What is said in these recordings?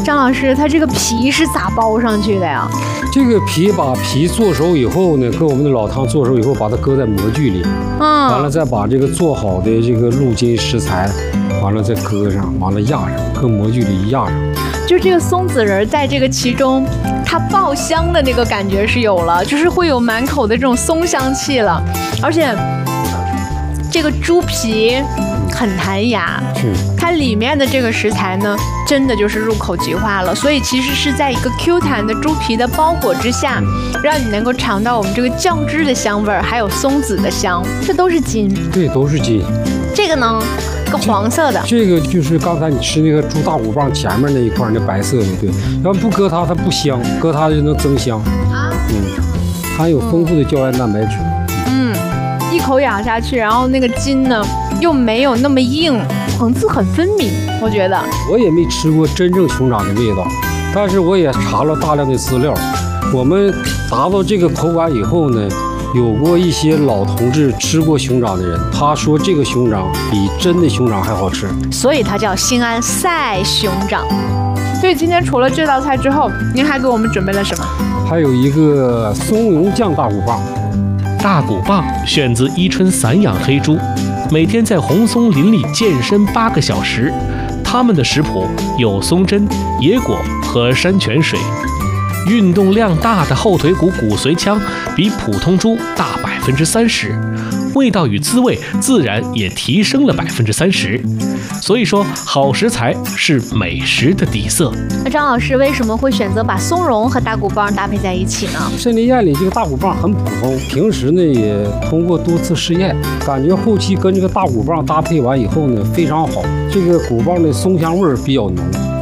张老师，它这个皮是咋包上去的呀？ 这个把皮做熟以后呢，跟我们的老汤做熟以后，把它搁在模具里，完了再把这个做好的这个鹿筋食材，完了再搁上，完了压上，搁模具里压上。 就这个松子仁在这个其中，它爆香的那个感觉是有了，就是会有满口的这种松香气了，而且这个猪皮很弹牙，它里面的这个食材呢，真的就是入口即化了。所以其实是在一个 Q 弹的猪皮的包裹之下，让你能够尝到我们这个酱汁的香味儿，还有松子的香。这都是筋， 对，都是筋。 这个呢，个黄色的， 这个就是刚才你吃那个猪大骨棒前面那一块那白色的，对。要不搁它不香，搁它就能增香。含有丰富的胶原蛋白质。 一口咬下去，然后那个筋呢又没有那么硬，层次很分明，我觉得。 我也没吃过真正熊掌的味道，但是我也查了大量的资料。我们达到这个口感以后呢，有过一些老同志吃过熊掌的人，他说这个熊掌比真的熊掌还好吃， 所以它叫新安赛熊掌。所以今天除了这道菜之后，您还给我们准备了什么？ 还有一个松茸酱大骨棒。 大骨棒选自伊春散养黑猪，每天在红松林里健身8个小时。他们的食谱有松针、野果和山泉水。运动量大的后腿骨骨髓腔比普通猪大30%，味道与滋味自然也提升了30%。所以说，好食材是美食的底色。 那张老师为什么会选择把松茸和大骨棒搭配在一起呢？ 森林宴里这个大骨棒很普通，平时呢也通过多次试验，感觉后期跟这个大骨棒搭配完以后呢非常好，这个骨棒的松香味比较浓。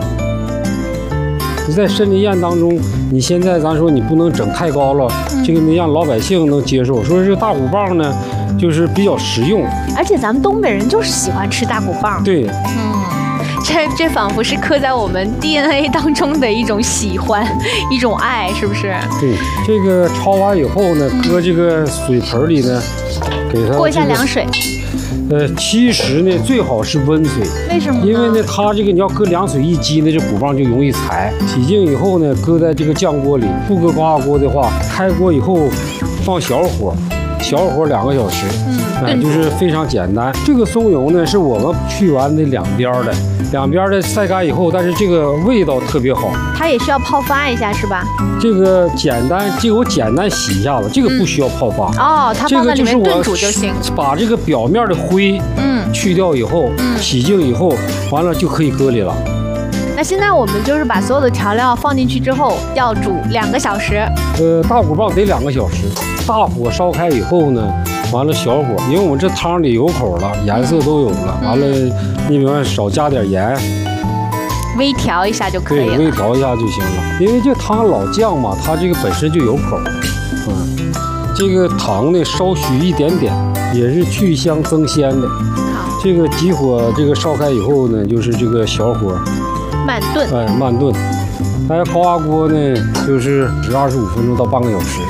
在森林宴当中，你现在咱说你不能整太高了，这个能让老百姓能接受。说这个大骨棒呢，就是比较实用， 而且咱们东北人就是喜欢吃大骨棒。 对， 这仿佛是刻在我们 DNA 当中的一种喜欢，一种爱，是不是？ 对，这个焯完以后呢，搁这个水盆里呢，给它过一下凉水。 其实呢，最好是温水。 为什么呢？ 因为呢，它这个你要搁凉水一激呢，这骨棒就容易柴。洗净以后呢，搁在这个酱锅里。不搁高压锅的话，开锅以后放小火2个小时。就是非常简单。这个松茸呢，是我们去完的两边的晒干以后，但是这个味道特别好。 它也需要泡发一下，是吧？ 这个我简单洗一下子，这个不需要泡发。 它放在里面炖煮就行。 把这个表面的灰去掉以后，洗净以后，完了就可以搁里了。 那现在我们就是把所有的调料放进去之后，要煮2个小时。 大骨棒得2个小时，大火烧开以后呢，完了小火，因为我们这汤里有口了，颜色都有了，完了你比方少加点盐， 微调一下就可以了。 对，微调一下就行了。因为这汤老酱嘛，它这个本身就有口。这个糖呢稍许一点点，也是去香增鲜的。 好， 这个急火这个烧开以后呢，就是这个小火慢炖。 慢炖。但是高压锅呢，就是25分钟到半个小时。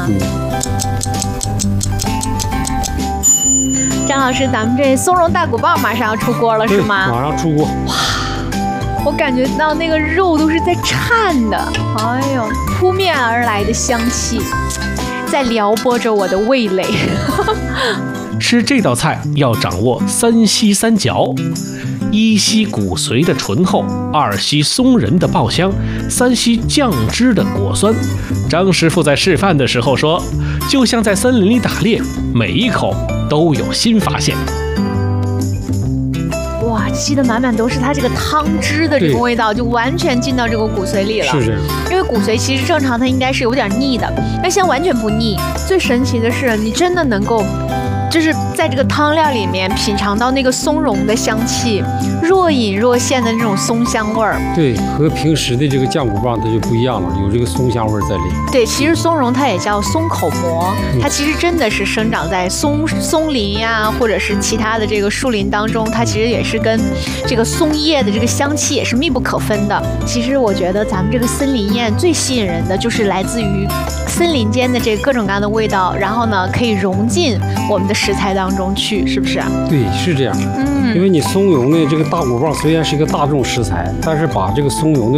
张老师，咱们这松茸大骨棒马上要出锅了，是吗？ 马上出锅。 哇，我感觉到那个肉都是在颤的，哎呦，扑面而来的香气在撩拨着我的味蕾。 吃这道菜要掌握3吸3嚼，1吸骨髓的醇厚，2吸松仁的爆香，3吸酱汁的果酸。张师傅在示范的时候说，就像在森林里打猎，每一口都有新发现。 哇，吸得满满都是它这个汤汁的这个味道，就完全进到这个骨髓里了。 是这样， 因为骨髓其实正常它应该是有点腻的，但现在完全不腻。最神奇的是，你真的能够就是在这个汤料里面品尝到那个松茸的香气，若隐若现的那种松香味儿。对， 和平时的这个酱骨棒它就不一样了，有这个松香味在里。 对，其实松茸它也叫松口蘑，它其实真的是生长在松林呀，或者是其他的这个树林当中，它其实也是跟这个松叶的这个香气也是密不可分的。其实我觉得咱们这个森林宴最吸引人的就是来自于森林间的这各种各样的味道，然后呢可以融进我们的食材当中去，是不是？ 对，是这样。因为你松茸呢，这个大骨棒虽然是一个大众食材，但是把这个松茸的